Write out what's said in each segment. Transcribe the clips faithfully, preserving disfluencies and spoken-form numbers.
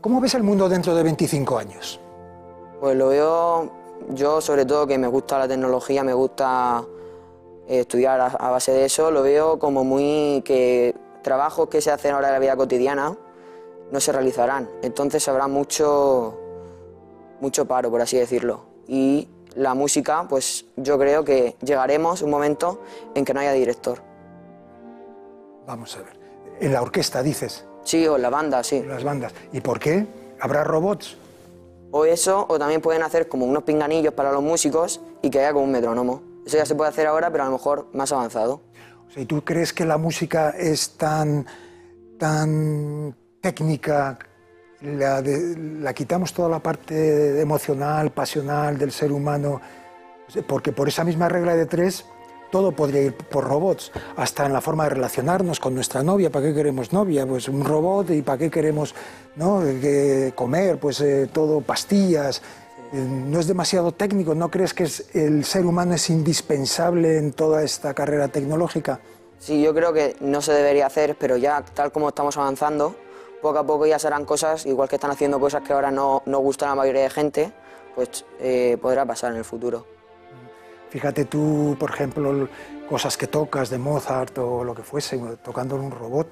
¿Cómo ves el mundo dentro de veinticinco años? Pues lo veo, yo sobre todo que me gusta la tecnología, me gusta estudiar a, a base de eso, lo veo como muy que trabajos que se hacen ahora en la vida cotidiana no se realizarán, entonces habrá mucho, mucho paro, por así decirlo, y la música, pues yo creo que llegaremos un momento en que no haya director. Vamos a ver, en la orquesta dices. Sí, o en la banda, sí. En las bandas. ¿Y por qué? ¿Habrá robots? O eso, o también pueden hacer como unos pinganillos para los músicos y que haya como un metrónomo. Eso ya se puede hacer ahora, pero a lo mejor más avanzado. O sea, ¿y tú crees que la música es tan, tan técnica, la, de, la quitamos toda la parte emocional, pasional del ser humano? Porque por esa misma regla de tres, todo podría ir por robots, hasta en la forma de relacionarnos con nuestra novia. ¿Para qué queremos novia? Pues un robot. ¿Y para qué queremos, no, que comer? Pues eh, todo pastillas. Eh, ¿No es demasiado técnico? ¿No crees que es, el ser humano es indispensable en toda esta carrera tecnológica? Sí, yo creo que no se debería hacer, pero ya tal como estamos avanzando, poco a poco ya serán cosas, igual que están haciendo cosas que ahora no, no gustan a la mayoría de gente, pues eh, podrá pasar en el futuro. Fíjate tú, por ejemplo, cosas que tocas de Mozart o lo que fuese, tocando en un robot.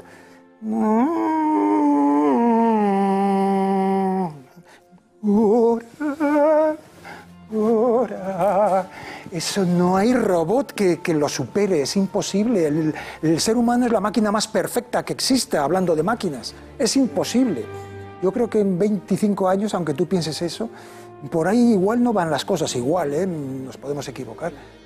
Eso no hay robot que, que lo supere, es imposible. El, el ser humano es la máquina más perfecta que existe, hablando de máquinas. Es imposible. Yo creo que en veinticinco años, aunque tú pienses eso, por ahí igual no van las cosas igual, ¿eh? Nos podemos equivocar.